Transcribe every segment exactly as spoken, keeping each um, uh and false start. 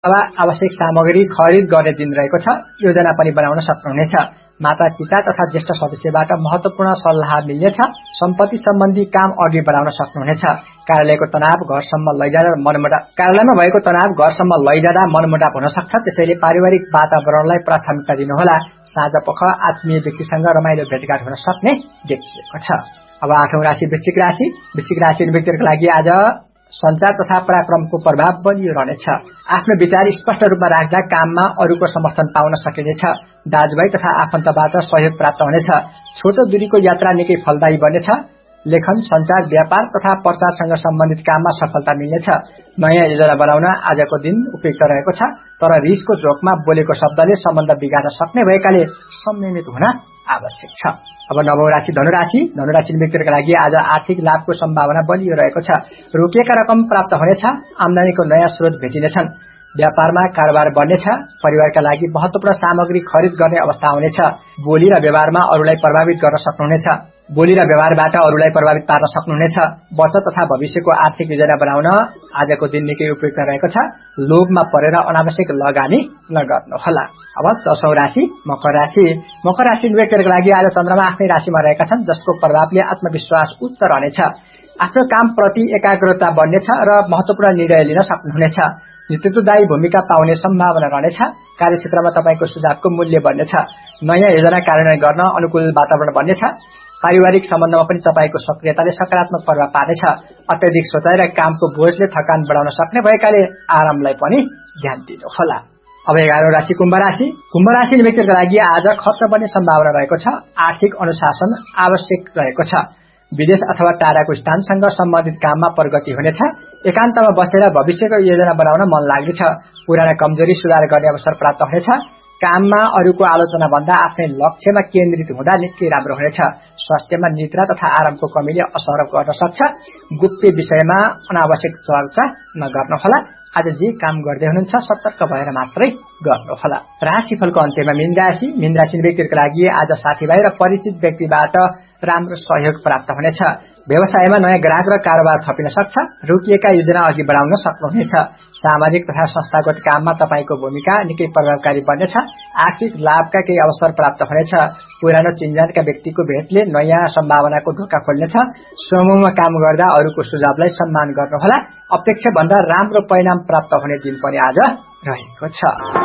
आवश्यक सामग्री खरिद गर्ने दिन रहेको छ। योजना पनि बनाउन सक्नुहुनेछ। माता पिता तथा ज्येष्ठ सदस्यबाट महत्वपूर्ण सल्लाह मिल्नेछ। सम्पत्ति सम्बन्धी काम अघि बढाउन सक्नुहुनेछ। कार्यालयको तनाव घरसम्म लैजाँदा मनमुटाव कार्यालयमा भएको तनाव घरसम्म लैजाँदा मनमुटाव हुन सक्छ। त्यसैले पारिवारिक वातावरणलाई प्राथमिकता दिनुहोला। साँझ पख आत्मीय व्यक्तिसँग रमाइलो भेटघाट हुन सक्ने देखिएको छ। अब आठौं राशि वृश्चिक राशि। वृश्चिक राशि व्यक्तिहरूको लागि आज सञ्चार तथा पराक्रमको प्रभाव बलियो रहनेछ। आफ्नो विचार स्पष्ट रूपमा राख्दा काममा अरूको समर्थन पाउन सकिनेछ। दाजुभाइ तथा आफन्तबाट सहयोग प्राप्त हुनेछ। छोटो दूरीको यात्रा निकै फलदायी बन्नेछ। लेखन, सञ्चार, व्यापार तथा प्रचारसँग सम्बन्धित काममा सफलता मिल्नेछ। नयाँ योजना बनाउन आजको दिन उपयुक्त रहेको छ। तर रिसको जोखमा बोलेको शब्दले सम्बन्ध बिगार्न सक्ने भएकाले संयमित हुन आवश्यक छ। अब नवौं राशि धनुराशि। धनुराशि व्यक्तिहरूको लागि आज आर्थिक लाभको सम्भावना बलियो रहेको छ। रोकिएका रकम प्राप्त हुनेछ। आम्दानीको नयाँ स्रोत भेटिनेछन्। व्यापारमा कारोबार बढ्नेछ। परिवारका लागि महत्वपूर्ण सामग्री खरिद गर्ने अवस्था हुनेछ। बोली र व्यवहारमा अरूलाई प्रभावित गर्न सक्नुहुनेछ। बोली र व्यवहारबाट अरूलाई प्रभावित पार्न सक्नुहुनेछ। बचत तथा भविष्यको आर्थिक योजना बनाउन आजको दिन निकै उपयुक्त रहेको छ। लोभमा परेर अनावश्यक लगानी नगर्नुहोला। अब दशौं राशि मकर राशि। मकर राशि व्यक्तिहरूको लागि आज चन्द्रमा आफ्नै राशिमा रहेका छन्, जसको प्रभावले आत्मविश्वास उच्च रहनेछ। आफ्नो कामप्रति एकाग्रता बढ्नेछ र महत्वपूर्ण निर्णय लिन सक्नुहुनेछ। नेतृत्वदायी भूमिका पाउने सम्भावना रहनेछ। कार्यक्षेत्रमा तपाईको सुझावको मूल्य बढ्नेछ। नयाँ योजना कार्यान्वयन गर्न अनुकूल वातावरण बन्नेछ। पारिवारिक सम्बन्धमा पनि तपाईको सक्रियताले सकारात्मक प्रभाव पार्नेछ। अत्यधिक सोचाइ र कामको बोझले थकान बढाउन सक्ने भएकाले आरामलाई पनि ध्यान दिनुहोला। अब एघारौं राशि कुम्भ राशि। कुम्भ राशि व्यक्तिहरूको लागि आज खर्च बढ्ने सम्भावना रहेको छ। आर्थिक अनुशासन आवश्यक रहेको छ। विदेश अथवा टाढाको स्थानसँग सम्बन्धित काममा प्रगति हुनेछ। एकान्तमा बसेर भविष्यको योजना बनाउन मन लाग्नेछ। पुराना कमजोरी सुधार गर्ने अवसर प्राप्त हुनेछ। काममा अरूको आलोचना भन्दा आफ्नै लक्ष्यमा केन्द्रित हुँदा निकै राम्रो हुनेछ। स्वास्थ्यमा निद्रा तथा आरामको कमीले असर गर्न सक्छ। गुप्त विषयमा अनावश्यक चर्चा नगर्नुहोला। आज जे काम गर्दै हुनुहुन्छ सतर्क भएर मात्रै गर्नुहोला। राशिफलको अन्त्यमा मीन राशि। मीन राशि व्यक्तिहरूको लागि आज साथीभाइ र परिचित व्यक्तिबाट राम्रो सहयोग प्राप्त हुनेछ। व्यवसायमा नयाँ ग्राहक र कारोबार थपिन सक्छ। रोकिएका योजना अघि बढाउन सक्नुहुनेछ। सामाजिक तथा संस्थागत काममा तपाईको भूमिका निकै प्रभावकारी बन्नेछ। आर्थिक लाभका केही अवसर प्राप्त हुनेछ। पुरानो चिन्जानका व्यक्तिको भेटले नयाँ सम्भावनाको ढोका खोल्नेछ। समूहमा काम गर्दा अरूको सुझावलाई सम्मान गर्नुहोला। अपेक्षा भन्दा राम्रो परिणाम प्राप्त हुने दिन पनि आज रहेको छ।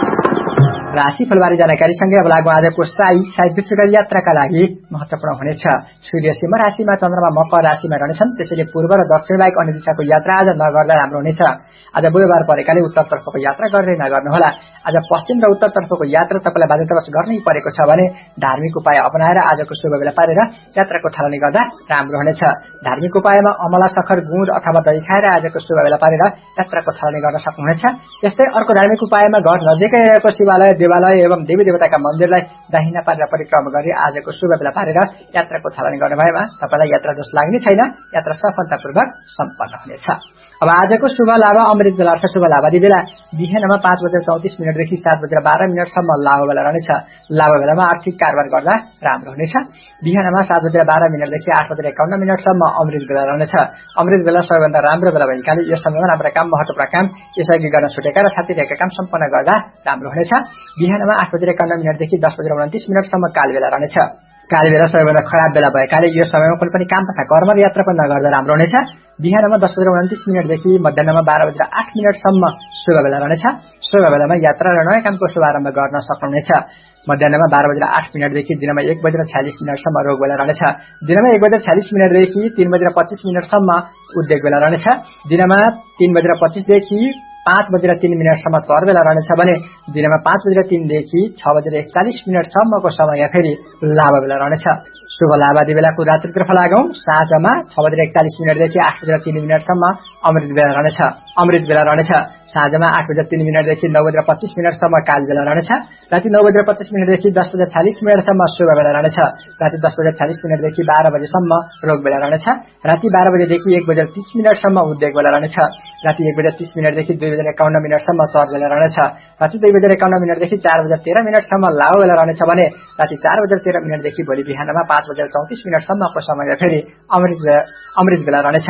राशिफलबारे जानकारीसँगै अब लागू आजको साई साहित्य यात्राका लागि महत्वपूर्ण हुनेछ। सूर्य सिंह राशिमा, चन्द्रमा मकर राशिमा रहनेछन्। त्यसैले पूर्व र दक्षिण बाहेक अन्य दिशाको यात्रा आज नगर्दा राम्रो हुनेछ। आज बुधबार परेकाले उत्तरतर्फको यात्रा गर्दै नगर्नुहोला। आज पश्चिम र उत्तरतर्फको यात्रा तपाईलाई बाध्यतावश गर्नै परेको छ भने धार्मिक उपाय अपनाएर आजको शुभ बेला पारेर यात्राको थालनी गर्दा राम्रो हुनेछ। धार्मिक उपायमा अमला, सखर, गुँड अथवा दही खाएर आजको शुभ बेला पारेर यात्राको थालनी गर्न सक्नुहुनेछ। यस्तै अर्को धार्मिक उपायमा घर नजिकै रहेको शिवालय, देवालय एवं देवी देवताका मन्दिरलाई दाहिना पारेर परिक्रमा गरी आजको शुभ बेला पारेर यात्राको थालनी गर्ने भएमा तपाईलाई यात्रा दोष लाग्ने छैन। यात्रा सफलतापूर्वक सम्पन्न हुनेछ। अब आजको शुभ लाभ अमृत बेला अर्थ शुभ लाभ आदि बेला बिहानमा पाँच बजेर चौतिस मिनटदेखि सात बजेर बाह्र मिनटसम्म लाभ बेला रहनेछ। लाभ बेलामा आर्थिक कारोबार गर्दा राम्रो हुनेछ। बिहानमा सात बजेर बाह्र मिनटदेखि आठ बजेर एकाउन्न मिनटसम्म अमृत बेला रहनेछ। अमृत बेला सबैभन्दा राम्रो बेला भएकाले यस समयमा राम्रो काम, महत्वपूर्ण काम यसअघि गर्न छुटेका र थाती रहेका काम सम्पन्न गर्दा राम्रो हुनेछ। बिहानमा आठ बजेर एकाउन्न मिनटदेखि दस बजेर उन्तिस मिनटसम्म काल बेला रहनेछ। काल बेला सबैभन्दा खराब बेला भएकाले यो समयमा कुनै पनि काम तथा कर्म र यात्रा पनि नगर्दा राम्रो हुनेछ। बिहानमा दस बजेर उन्तिस मिनटदेखि मध्याहमा बाह्र बजेर आठ मिनटसम्म शुभ बेला रहनेछ। शुभ बेलामा यात्रा र नयाँ कामको शुभारम्भ गर्न सक्नुहुनेछ। मध्याहमा बाह्र बजेर आठ मिनटदेखि दिनमा एक बजेर छयालिस मिनटसम्म रोग बेला रहनेछ। दिनमा एक बजेर छयालिस मिनटदेखि तीन बजेर पच्चिस मिनटसम्म उद्योग बेला रहनेछ। दिनमा तीन बजेर पच्चिसदेखि पाँच बजेर तीन मिनटसम्म चर बेला रहनेछ भने दिनमा पाँच बजेर तीनदेखि छ बजेर एकचालिस मिनटसम्मको समय फेरि लाभ बेला रहनेछ। शुभ लाभ आदि बेलाको रात्रितर्फ लागौं। साँझमा छ बजेर एकचालिस मिनटदेखि आठ बजेर तीन मिनटसम्म अमृत बेला रहनेछ। अमृत बेला रहनेछ। साँझमा आठ बजेर तीन मिनटदेखि नौ बजेर पच्चिस मिनटसम्म काल बेला रहनेछ। राति नौ बजेर पच्चिस मिनटदेखि दस बजेर छयालिस मिनटसम्म शुभ बेला रहनेछ। राति दस बजेर छयालिस मिनटदेखि बाह्र बजेसम्म रोग बेला रहनेछ। राति बाह्र बजेदेखि एक बजेर तीस मिनटसम्म उद्योग बेला रहनेछ। राति एक बजेर तीस मिनटदेखि दुई बजेर एकाउन्न मिनटसम्म चर बेला रहनेछ। राति दुई बजेर एकाउन्न मिनटदेखि चार बजेर तेह्र मिनटसम्म लाभ बेला रहनेछ भने राति चार बजेर तेह्र मिनटदेखि भोलि बिहानमा पाँच बजेर चौतिस मिनटसम्मको समय फेरि अमृत अमृत बेला रहनेछ।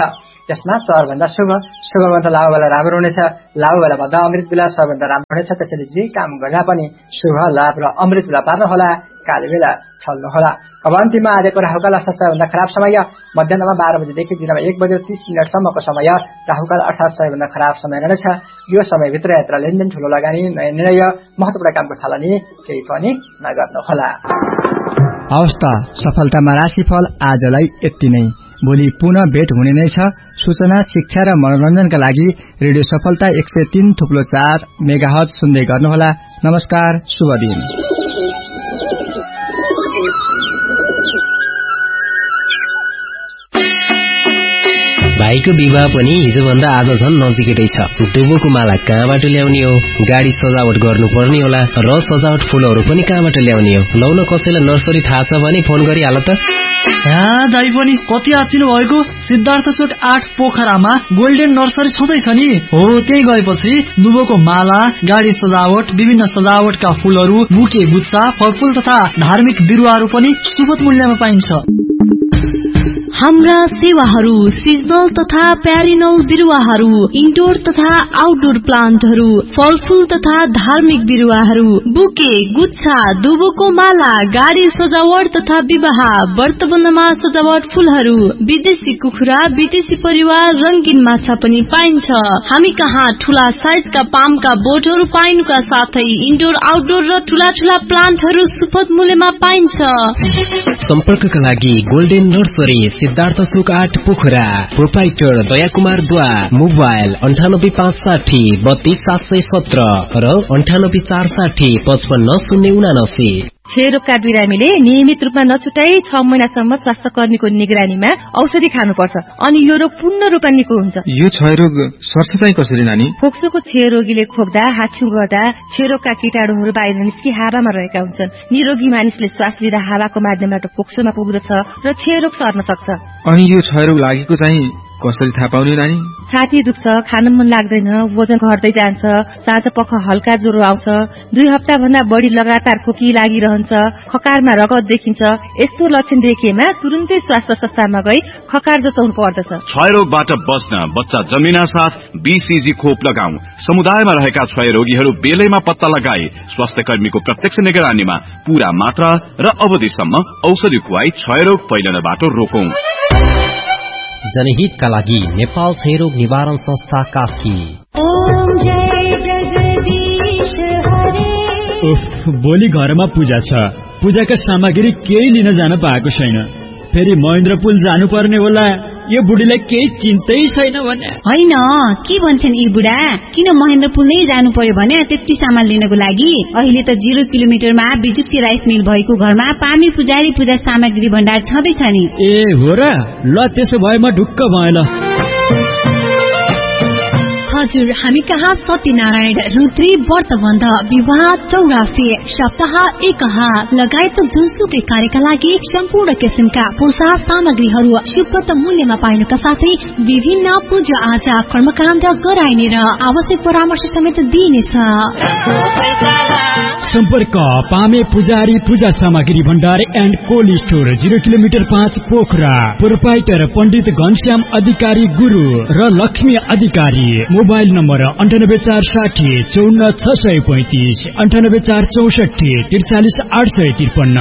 त्यसमा सबभन्दा शुभ शुभभन्दा लाभवाला राम्रो हुनेछ, लाभवाला भन्दा अमृत बेला सबभन्दा राम्रो हुनेछ। त्यसैले जे काम गर्दा पनि शुभ लाभ र अमृत बेला पार्नुहोला, कालो बेला छल्नुहोला। अब अन्तिममा आजको राहुकाल अर्थात् सबैभन्दा खराब समय मध्याहमा बाह्र बजेदेखि दिनमा एक बजे तीस मिनटसम्मको समय राहुकाल अर्थात् सबैभन्दा खराब समय रहनेछ। यो समयभित्र यात्रा, लेनदेन, ठूलो लगानी, नयाँ निर्णय, महत्त्वपूर्ण कामको थालनी केही पनि नगर्नुहोला। अवस्था सफलतामा राशिफल आजलाई यति नै। भोलि पुनः भेट हुने नै छ। सूचना, शिक्षा र मनोरञ्जनका लागि रेडियो सफलता एक सय तीन थुप्लो चार मेगाहर्ज सुन्दै गर्नुहोला। नमस्कार, शुभ दिन। भाइको विवाह पनि हिजोभन्दा आज झन् नजिकै छ। दुबोको माला कहाँबाट ल्याउने हो, गाडी सजावट गर्नुपर्ने होला र सजावट फूलहरू पनि कहाँबाट ल्याउने हो। लौ न कसैलाई नर्सरी थाहा छ भने फोन गरिहाल त। दाइ पनि कति आत्तिनु भएको। सिद्धार्थ चोक आठ पोखरामा गोल्डेन नर्सरी छँदैछ नि। हो, त्यही गएपछि दुबोको माला, गाडी सजावट, विभिन्न सजावटका फूलहरू, बुके गुच्छा, फलफूल तथा धार्मिक बिरुवाहरू पनि सुपथ मूल्यमा पाइन्छ। हाम्रा सेवाहरू सिजनल तथा प्यारिनल बिरुवाहरू, इन्डोर तथा आउटडोर प्लान्टहरू, फलफूल तथा धार्मिक बिरुवाहरू, बुके गुच्छा, दुबोको माला, गाडी सजावट तथा विवाह वर्तमानमा सजावट फूलहरू, विदेशी कुखुरा, विदेशी परिवार, रंगीन माछा पनि पाइन्छ। हामी कहाँ ठूला साइजका पामका बोटहरू पाइनुका साथै इन्डोर आउटडोर र ठूला ठूला प्लान्टहरू सुपथ मूल्यमा पाइन्छ। सम्पर्कका लागि गोल्डेन नर्सरी, सिद्धार्थ चोक आठ पोखरा, प्रोपाइटर दया कुमार द्वा, मोबाइल अन्ठानब्बे पाँच साठी बत्तीस सात सय सत्र र अन्ठानब्बे चार साठी पचपन्न शून्य उनासी। क्षयरोगका बिरामीले नियमित रूपमा नछुटाई छ महिनासम्म स्वास्थ्य कर्मीको निगरानीमा औषधि खानुपर्छ अनि यो रोग पूर्ण रूपमा निको हुन्छ। यो क्षयरोग सर्छ चाहिँ कसरी नानी? फोक्सोको क्षयरोगीले खोक्दा, हाच्छिउ गर्दा क्षयरोगका कीटाणुहरू बाहिर निस्कि हावामा रहेका हुन्छन्। निरोगी मानिसले श्वास लिँदा हावाको माध्यमबाट फोक्सोमा पुग्दछ र क्षयरोग सर्न सक्छ। अनि यो क्षयरोग लागेको चाहिँ कसरी थाहा पाउने नानी? छाती दुख्छ, खान मन लाग्दैन, वजन घट्दै जान्छ, साँझ पख हल्का ज्वरो आउँछ, दुई हप्ता भन्दा बढी लगातार खोकी लागिरहन्छ, खकारमा रगत देखिन्छ। यस्तो लक्षण देखिएमा तुरुन्तै स्वास्थ्य संस्थामा गई खकार जचाउनु पर्दछ। क्षयरोगबाट बच्न बच्चा जन्मिना साथ बीसीजी खोप लगाऊ। समुदायमा रहेका क्षयरोगीहरू बेलैमा पत्ता लगाई स्वास्थ्य कर्मीको प्रत्यक्ष निगरानीमा पूरा मात्रा र अवधिसम्म औषधि खुवाई क्षयरोग फैलनबाट रोकौं। जनहितका लागि नेपाल क्षयरोग निवारण संस्था कास्की। ओम जय जगदीश हरे। भोलि घरमा पूजा छ। पूजाका सामग्री केही लिन जान पाएको छैन। फेरि महेन्द्रपुल जानुपर्ने होला। यो बुढीलाई केही चिन्तै छैन भने होइन। के भन्छन् यी बुढा? किन महेन्द्रपुल नै जानु पर्यो भने त्यति सामान लिनको लागि? अहिले त जिरो किलोमिटरमा बिजुक्ती राइस मिल भएको घरमा पामी पुजारी पूजा सामग्री भण्डार छँदैछ नि। ए हो र? ल त्यसो भए म ढुक्क भएँ ल। हजुर, हामी कहाँ सत्यनारायण, रुद्री, व्रतबन्ध, विवाह, चौरासी, सप्ताह एकहा लगायत जुनसुकै कार्यका लागि सम्पूर्ण किसिमका पूजा सामग्रीहरू सुपथ मूल्यमा पाइनुका साथै विभिन्न पूजा आजा कर्मकाण्ड गराइने र आवश्यक परामर्श समेत दिइनेछ। सम्पर्क पामे पुजारी पूजा सामग्री भण्डार and cold store, zero kilometre पाँच पोखरा। प्रोपाइटर पण्डित घनश्याम अधिकारी गुरु र लक्ष्मी अधिकारी। मोबाइल नम्बर अन्ठानब्बे चार साठी चौन्न छ सय पैंतिस, अन्ठानब्बे चार चौसठी त्रिचालिस आठ सय त्रिपन्न।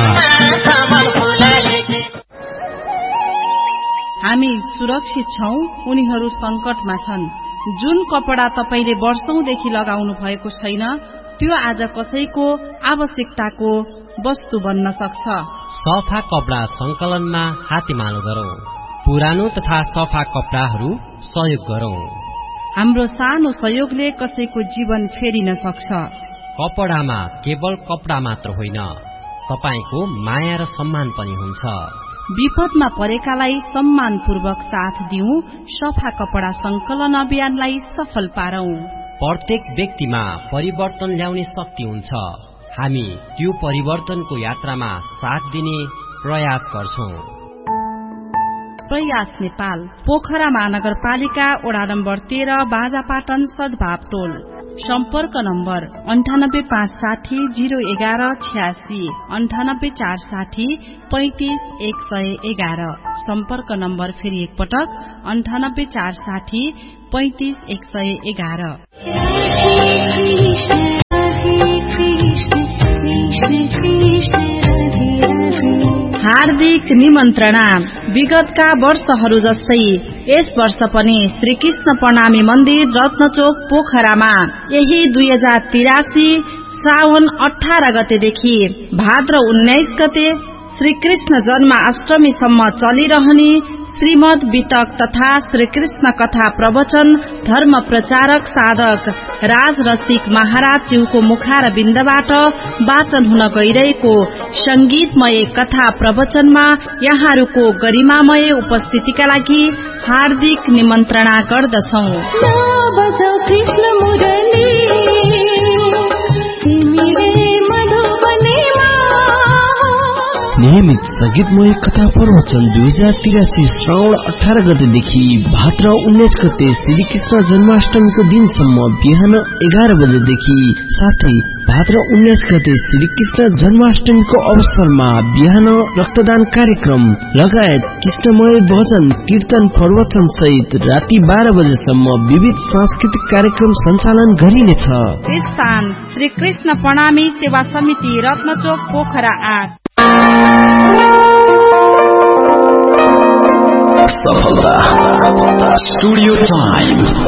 हामी सुरक्षित छौं, उनीहरू संकटमा छन्। जुन कपडा तपाईले वर्षौंदेखि लगाउनु भएको छैन त्यो आज कसैको आवश्यकताको वस्तु बन्न सक्छ। सफा कपडा संकलनमा हातेमालो गरौं। पुरानो तथा सफा कपडाहरू सहयोग गरौं। हाम्रो सानो सहयोगले कसैको जीवन फेरिन सक्छ। कपडामा केवल कपडा मात्र होइन, तपाईको माया र सम्मान पनि हुन्छ। विपदमा परेकालाई सम्मानपूर्वक साथ दिउँ। सफा कपडा संकलन अभियानलाई सफल पारौं। प्रत्येक व्यक्तिमा परिवर्तन ल्याउने शक्ति हुन्छ। हामी त्यो परिवर्तनको यात्रामा साथ दिने प्रयास गर्छौं। प्रयास नेपाल, पोखरा महानगरपालिका, वडा नम्बर तेह्र, बाजापाटन, सद्भाव टोल। सम्पर्क नम्बर अन्ठानब्बे पाँच साठी जीरो एघार छ्यासी अन्ठानब्बे चार साठी पैंतिस एक सय एघार। सम्पर्क नम्बर फेरि एकपटक अन्ठानब्बे चार साठी पैंतिस एक सय एघार। हार्दिक निमन्त्रणा। विगतका वर्षहरू जस्तै यस वर्ष पनि श्रीकृष्ण प्रणामी मन्दिर रत्नचोक पोखरामा यही दुई हजार तिरासी श्रावण अठार गतेदेखि भाद्र उन्नाइस गते श्रीकृष्ण जन्माष्टमीसम्म चलिरहने श्रीमद वितक तथा श्रीकृष्ण कथा प्रवचन धर्म प्रचारक साधक राज रसिक महाराज ज्यूको मुखार बिन्दबाट वाचन हुन गइरहेको संगीतमय कथा प्रवचनमा यहाँहरूको गरिमामय उपस्थितिका लागि हार्दिक निमन्त्रणा गर्दछौं। नियमित संगीतमय कथा प्रवचन दुई हजार तिरासी श्रावण अठार गतेदेखि भाद्र उन्नाइस गते श्रीकृष्ण जन्माष्टमीको दिनसम्म बिहान एघार बजेदेखि साथै भाद्र उन्नाइस गते श्रीकृष्ण जन्माष्टमीको अवसरमा बिहान रक्तदान कार्यक्रम लगायत कृष्णमय भजन कीर्तन प्रवचन सहित राति बाह्र बजेसम्म विविध सांस्कृतिक कार्यक्रम सञ्चालन गरिनेछ। स्थान श्रीकृष्ण प्रणामी सेवा समिति रत्नचोक पोखरा आठ। सफलता स्टूडियो टाइम।